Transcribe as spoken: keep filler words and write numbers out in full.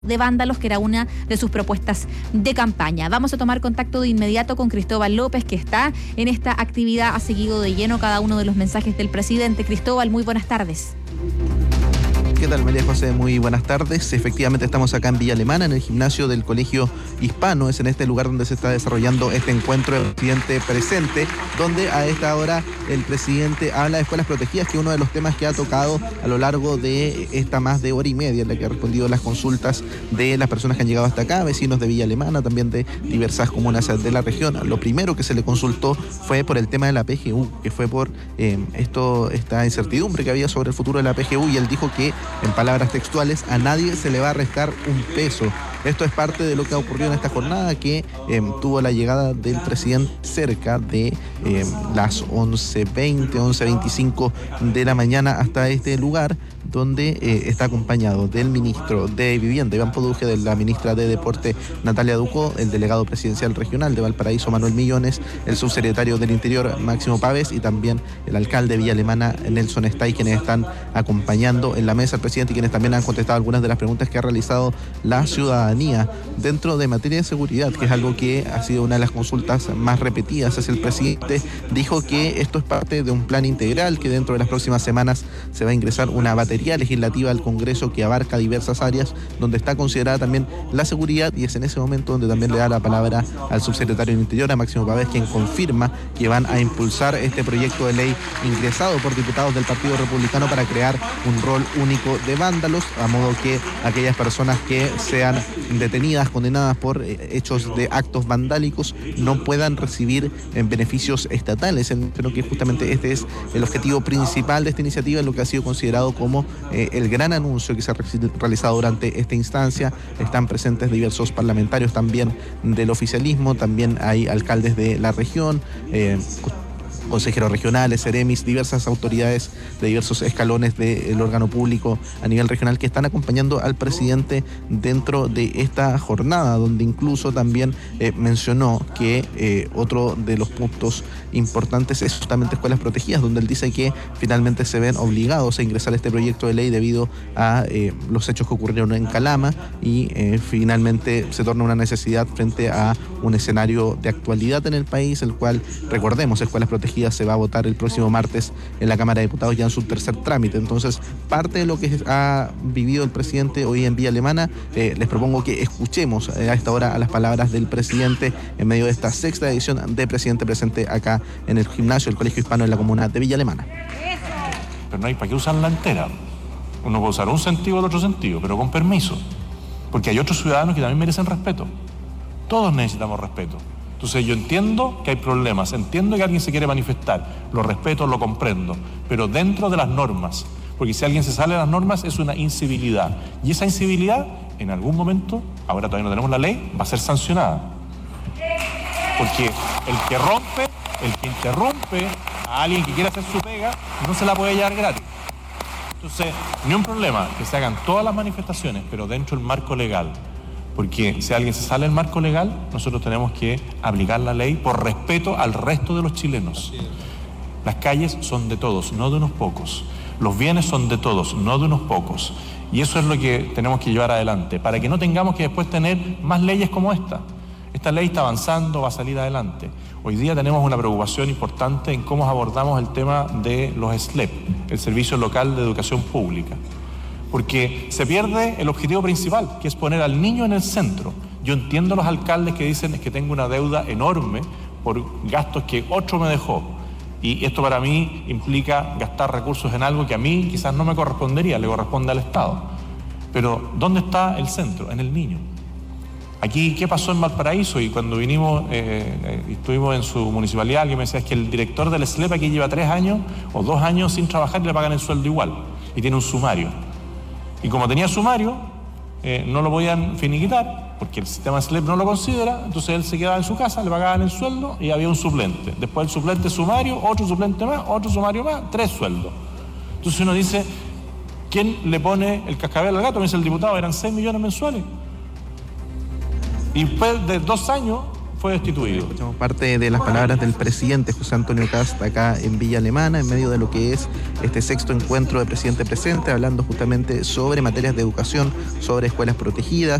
de vándalos, que era una de sus propuestas de campaña. Vamos a tomar contacto de inmediato con Cristóbal López, que está en esta actividad, ha seguido de lleno cada uno de los mensajes del presidente. Cristóbal, muy buenas tardes. ¿Qué tal, María José? Muy buenas tardes. Efectivamente estamos acá en Villa Alemana, en el gimnasio del Colegio Hispano. Es en este lugar donde se está desarrollando este encuentro del presidente presente, donde a esta hora el presidente habla de escuelas protegidas, que es uno de los temas que ha tocado a lo largo de esta más de hora y media, en la que ha respondido las consultas de las personas que han llegado hasta acá, vecinos de Villa Alemana, también de diversas comunas de la región. Lo primero que se le consultó fue por el tema de la P G U, que fue por eh, esto, esta incertidumbre que había sobre el futuro de la P G U, y él dijo que, en palabras textuales, a nadie se le va a restar un peso. Esto es parte de lo que ha ocurrido en esta jornada, que eh, tuvo la llegada del presidente cerca de eh, las once veinte, once veinticinco de la mañana hasta este lugar, donde eh, está acompañado del ministro de Vivienda, Iván Poduje, de la ministra de Deporte, Natalia Ducó, el delegado presidencial regional de Valparaíso, Manuel Millones, el subsecretario del Interior, Máximo Pávez, y también el alcalde de Villa Alemana, Nelson Stay, quienes están acompañando en la mesa al presidente y quienes también han contestado algunas de las preguntas que ha realizado la ciudadanía dentro de materia de seguridad, que es algo que ha sido una de las consultas más repetidas hacia el presidente. Dijo que esto es parte de un plan integral, que dentro de las próximas semanas se va a ingresar una batería legislativa al Congreso que abarca diversas áreas, donde está considerada también la seguridad, y es en ese momento donde también le da la palabra al subsecretario del Interior, a Máximo Pávez, quien confirma que van a impulsar este proyecto de ley ingresado por diputados del Partido Republicano para crear un rol único de vándalos, a modo que aquellas personas que sean detenidas, condenadas por hechos de actos vandálicos, no puedan recibir beneficios estatales. Creo que justamente este es el objetivo principal de esta iniciativa, en lo que ha sido considerado como eh, el gran anuncio que se ha realizado durante esta instancia. Están presentes diversos parlamentarios también del oficialismo, también hay alcaldes de la región, eh, consejeros regionales, seremis, diversas autoridades de diversos escalones del órgano público a nivel regional, que están acompañando al presidente dentro de esta jornada, donde incluso también eh, mencionó que eh, otro de los puntos importantes es justamente escuelas protegidas, donde él dice que finalmente se ven obligados a ingresar este proyecto de ley debido a eh, los hechos que ocurrieron en Calama, y eh, finalmente se torna una necesidad frente a un escenario de actualidad en el país, el cual, recordemos, escuelas protegidas se va a votar el próximo martes en la Cámara de Diputados, ya en su tercer trámite. Entonces, parte de lo que ha vivido el presidente hoy en Villa Alemana, eh, les propongo que escuchemos eh, a esta hora a las palabras del presidente en medio de esta sexta edición de Presidente Presente acá en el gimnasio del Colegio Hispano en la comuna de Villa Alemana. Pero no hay para qué usarla entera. Uno puede usar un sentido o el otro sentido, pero con permiso, porque hay otros ciudadanos que también merecen respeto. Todos necesitamos respeto. Entonces yo entiendo que hay problemas, entiendo que alguien se quiere manifestar, lo respeto, lo comprendo, pero dentro de las normas, porque si alguien se sale de las normas es una incivilidad, y esa incivilidad en algún momento, ahora todavía no tenemos la ley, va a ser sancionada, porque el que rompe, el que interrumpe a alguien que quiere hacer su pega, no se la puede llevar gratis. Entonces, no hay un problema que se hagan todas las manifestaciones, pero dentro del marco legal. Porque si alguien se sale del marco legal, nosotros tenemos que aplicar la ley por respeto al resto de los chilenos. Las calles son de todos, no de unos pocos. Los bienes son de todos, no de unos pocos. Y eso es lo que tenemos que llevar adelante, para que no tengamos que después tener más leyes como esta. Esta ley está avanzando, va a salir adelante. Hoy día tenemos una preocupación importante en cómo abordamos el tema de los S L E P, el Servicio Local de Educación Pública. Porque se pierde el objetivo principal, que es poner al niño en el centro. Yo entiendo a los alcaldes que dicen es que tengo una deuda enorme por gastos que otro me dejó. Y esto para mí implica gastar recursos en algo que a mí quizás no me correspondería, le corresponde al Estado. Pero ¿dónde está el centro? En el niño. Aquí, ¿qué pasó en Valparaíso? Y cuando vinimos, eh, eh, estuvimos en su municipalidad, alguien me decía es que el director del S L E P aquí lleva tres años o dos años sin trabajar y le pagan el sueldo igual. Y tiene un sumario. Y como tenía sumario, eh, no lo podían finiquitar, porque el sistema S L E P no lo considera, entonces él se quedaba en su casa, le pagaban el sueldo y había un suplente. Después el suplente sumario, otro suplente más, otro sumario más, tres sueldos. Entonces uno dice, ¿quién le pone el cascabel al gato? Me dice el diputado, eran seis millones mensuales. Y después de dos años fue destituido. Escuchamos parte de las palabras del presidente José Antonio Kast acá en Villa Alemana, en medio de lo que es este sexto encuentro de presidente presente, hablando justamente sobre materias de educación, sobre escuelas protegidas,